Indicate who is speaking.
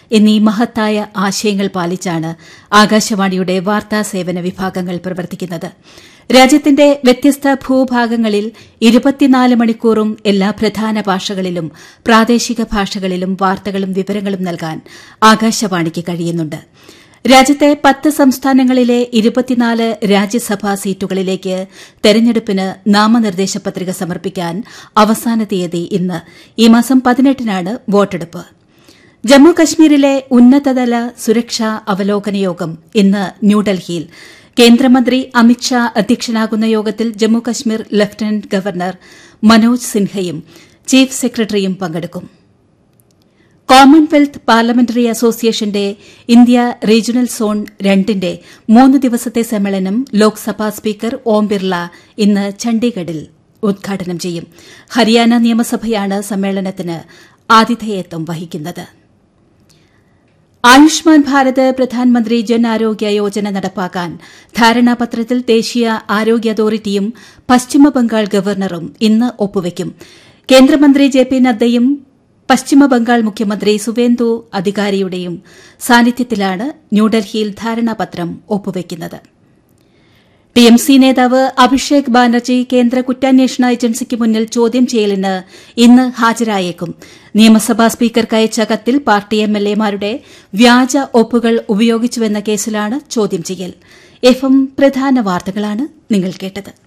Speaker 1: എന്നീ മഹത്തായ ആശയങ്ങൾ പാലിച്ചാണ് ആകാശവാണിയുടെ വാർത്താ സേവന വിഭാഗങ്ങൾ പ്രവർത്തിക്കുന്നത്. രാജ്യത്തിന്റെ വ്യത്യസ്ത ഭൂഭാഗങ്ങളിൽ 24 മണിക്കൂറും എല്ലാ പ്രധാന ഭാഷകളിലും പ്രാദേശിക ഭാഷകളിലും വാർത്തകളും വിവരങ്ങളും നൽകാൻ ആകാശവാണിക്ക് കഴിയുന്നുണ്ട്. രാജ്യത്തെ 10 സംസ്ഥാനങ്ങളിലെ 24 രാജ്യസഭാ സീറ്റുകളിലേക്ക് തെരഞ്ഞെടുപ്പിന് നാമനിർദ്ദേശ പത്രിക സമർപ്പിക്കാൻ അവസാന തീയതി ഇന്ന്. ഈ മാസം 18-നാണ് വോട്ടെടുപ്പ്. ജമ്മു കശ്മീരിലെ ഉന്നതതല സുരക്ഷാ അവലോകന യോഗം ഇന്ന് ന്യൂഡൽഹിയിൽ. കേന്ദ്രമന്ത്രി അമിത്ഷാ അധ്യക്ഷനാകുന്ന യോഗത്തിൽ Jammu Kashmir lieutenant governor Manoj സിൻഹയും chief സെക്രട്ടറിയും പങ്കെടുക്കും. കോമൺവെൽത്ത് പാർലമെന്ററി അസോസിയേഷന്റെ ഇന്ത്യ റീജിയണൽ സോൺ 2ന്റെ 3 ദിവസത്തെ സമ്മേളനം ലോക്സഭാ സ്പീക്കർ ഓം ബിർള ഇന്ന് ചണ്ഡീഗഡിൽ ഉദ്ഘാടനം ചെയ്യും. ഹരിയാന നിയമസഭയാണ് സമ്മേളനത്തിന് ആതിഥേയത്വം വഹിക്കുന്നത്. ആയുഷ്മാൻ ഭാരത് പ്രധാനമന്ത്രി ജൻ ആരോഗ്യ യോജന നടപ്പാക്കാൻ ധാരണാപത്രത്തിൽ ദേശീയ ആരോഗ്യ അതോറിറ്റിയും പശ്ചിമബംഗാൾ ഗവർണറും ഇന്ന് ഒപ്പുവയ്ക്കും. കേന്ദ്രമന്ത്രി ജെ പി നദ്ദയും പശ്ചിമബംഗാൾ മുഖ്യമന്ത്രി സുവേന്ദു അധികാരിയുടെയും സാന്നിധ്യത്തിലാണ് ന്യൂഡൽഹിയിൽ ധാരണാപത്രം ഒപ്പുവയ്ക്കുന്നത്. ടിഎംസി നേതാവ് അഭിഷേക് ബാനർജി കേന്ദ്ര കുറ്റാന്വേഷണ ഏജൻസിക്ക് മുന്നിൽ ചോദ്യം ചെയ്യലിന് ഇന്ന് ഹാജരായേക്കും. നിയമസഭാ സ്പീക്കർക്ക് അയച്ച കത്തിൽ പാർട്ടി എംഎൽഎമാരുടെ വ്യാജ ഒപ്പുകൾ ഉപയോഗിച്ചുവെന്ന കേസിലാണ് ചോദ്യം ചെയ്യൽ. എഫ്എം പ്രധാന വാർത്തകളാണ് നിങ്ങൾ കേട്ടത്.